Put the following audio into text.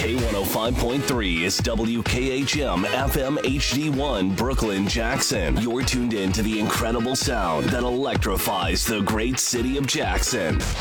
K105.3 is WKHM FM HD1 Brooklyn, Jackson. You're tuned in to the incredible sound that electrifies the great city of Jackson.